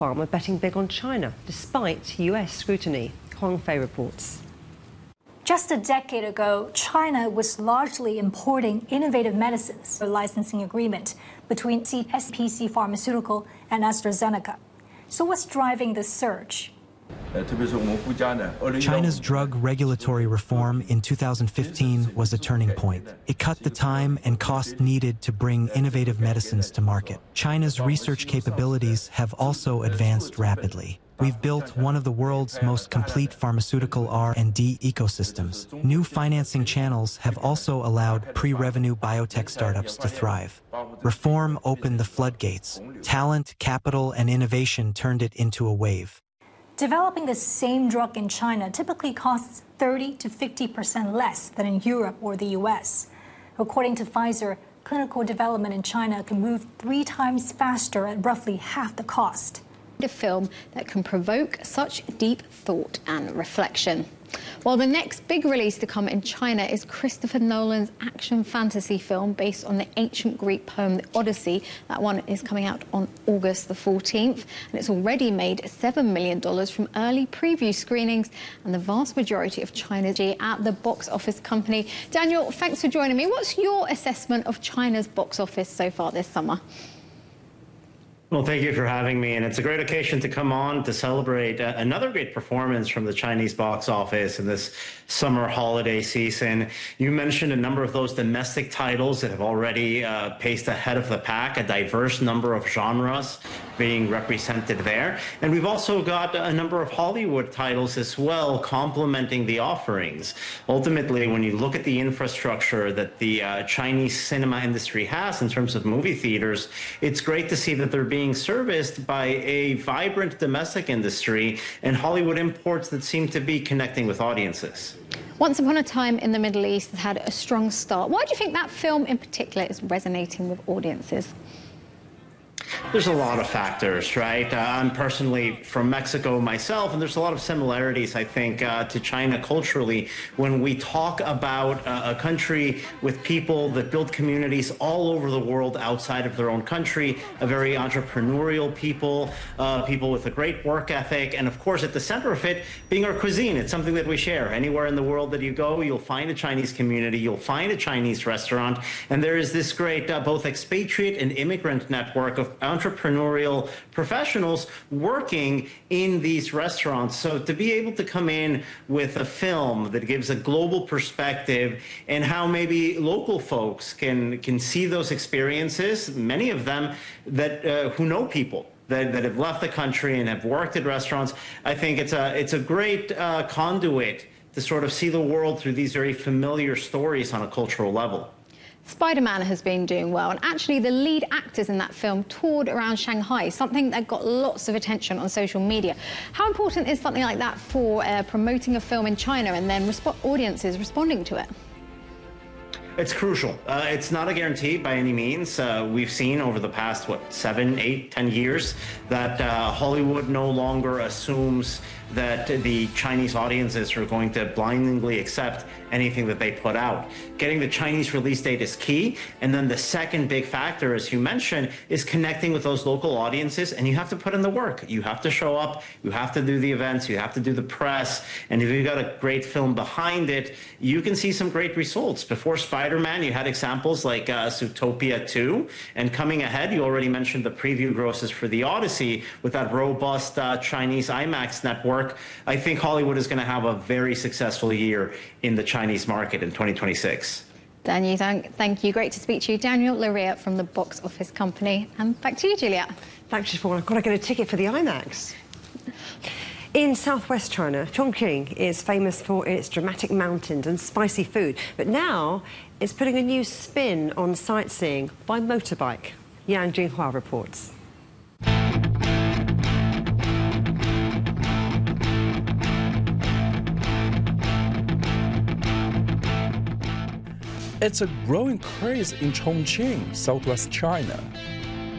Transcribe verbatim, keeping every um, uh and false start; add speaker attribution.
Speaker 1: Pharma betting big on China, despite U S scrutiny. Huang Fei reports.
Speaker 2: Just a decade ago, China was largely importing innovative medicines. A licensing agreement between S P C Pharmaceutical and AstraZeneca. So what's driving this surge?
Speaker 3: China's drug regulatory reform in two thousand fifteen was a turning point. It cut the time and cost needed to bring innovative medicines to market. China's research capabilities have also advanced rapidly. We've built one of the world's most complete pharmaceutical R and D ecosystems. New financing channels have also allowed pre-revenue biotech startups to thrive. Reform opened the floodgates. Talent, capital, and innovation turned it into a wave.
Speaker 2: Developing the same drug in China typically costs thirty to fifty percent less than in Europe or the U S. According to Pfizer, clinical development in China can move three times faster at roughly half the cost.
Speaker 4: A film that can provoke such deep thought and reflection. Well, the next big release to come in China is Christopher Nolan's action fantasy film based on the ancient Greek poem, The Odyssey. That one is coming out on August the fourteenth, and it's already made seven million dollars from early preview screenings, and the vast majority of China's at the box office company. Daniel, thanks for joining me. What's your assessment of China's box office so far this summer?
Speaker 5: Well, thank you for having me, and it's a great occasion to come on to celebrate uh, another great performance from the Chinese box office in this summer holiday season. You mentioned a number of those domestic titles that have already uh, paced ahead of the pack, a diverse number of genres being represented there. And we've also got a number of Hollywood titles as well, complementing the offerings. Ultimately, when you look at the infrastructure that the uh, Chinese cinema industry has in terms of movie theaters, it's great to see that they're being being serviced by a vibrant domestic industry and Hollywood imports that seem to be connecting with audiences.
Speaker 4: Once Upon a Time in the Middle East has had a strong start. Why do you think that film in particular is resonating with audiences?
Speaker 5: There's a lot of factors, right? Uh, I'm personally from Mexico myself, and there's a lot of similarities, I think, uh, to China culturally. When we talk about uh, a country with people that build communities all over the world outside of their own country, a very entrepreneurial people, uh, people with a great work ethic, and of course, at the center of it, being our cuisine. It's something that we share. Anywhere in the world that you go, you'll find a Chinese community, you'll find a Chinese restaurant, and there is this great uh, both expatriate and immigrant network of entrepreneurial professionals working in these restaurants. So to be able to come in with a film that gives a global perspective and how maybe local folks can can see those experiences, many of them that uh, who know people that, that have left the country and have worked at restaurants, I think it's a it's a great uh, conduit to sort of see the world through these very familiar stories on a cultural level.
Speaker 4: Spider-Man has been doing well, and actually the lead actors in that film toured around Shanghai, something that got lots of attention on social media. How important is something like that for uh, promoting a film in China and then resp- audiences responding to it?
Speaker 5: It's crucial. Uh, it's not a guarantee by any means. Uh, we've seen over the past, what, seven, eight, ten years that uh, Hollywood no longer assumes that the Chinese audiences are going to blindly accept anything that they put out. Getting the Chinese release date is key. And then the second big factor, as you mentioned, is connecting with those local audiences. And you have to put in the work. You have to show up. You have to do the events. You have to do the press. And if you've got a great film behind it, you can see some great results. Before Spider-Man, you had examples like uh, Zootopia two. And coming ahead, you already mentioned the preview grosses for The Odyssey with that robust uh, Chinese IMAX network. I think Hollywood is going to have a very successful year in the Chinese market in twenty twenty-six.
Speaker 4: Daniel, thank you. Great to speak to you. Daniel Larrea from the Box Office Company. And back to you, Juliet.
Speaker 1: Thanks, Siobhan. I've got to get a ticket for the IMAX. In southwest China, Chongqing is famous for its dramatic mountains and spicy food, but now it's putting a new spin on sightseeing by motorbike. Yang Jinghua reports.
Speaker 6: It's a growing craze in Chongqing, southwest China.